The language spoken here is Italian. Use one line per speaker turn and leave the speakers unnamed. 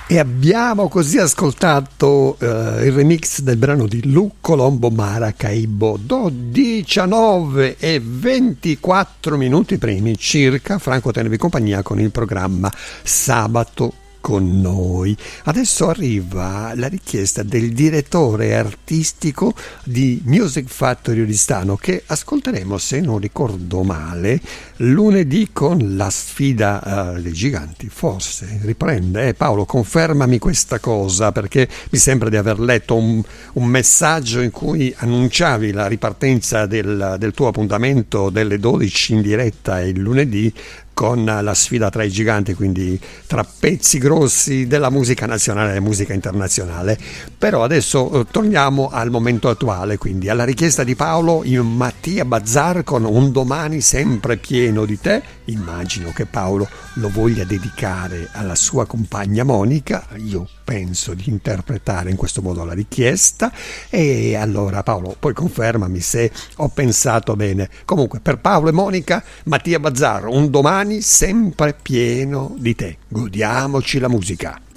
E abbiamo così ascoltato il remix del brano di Lu Colombo Maracaibo. 19 e 24 minuti primi circa. Franco tenevi compagnia con il programma Sabato con noi. Adesso arriva la richiesta del direttore artistico di Music Factory Oristano, che ascolteremo, se non ricordo male, lunedì con la sfida dei giganti. Forse riprende, Paolo, confermami questa cosa, perché mi sembra di aver letto un messaggio in cui annunciavi la ripartenza del tuo appuntamento delle 12 in diretta il lunedì con la sfida tra i giganti, quindi tra pezzi grossi della musica nazionale e musica internazionale. Però adesso torniamo al momento attuale, quindi alla richiesta di Paolo, in Mattia Bazzar con Un domani sempre pieno di te. Immagino che Paolo lo voglia dedicare alla sua compagna Monica. Io penso di interpretare in questo modo la richiesta, e allora Paolo poi confermami se ho pensato bene. Comunque, per Paolo e Monica, Mattia Bazzar, Un domani sempre pieno di te. Godiamoci la musica.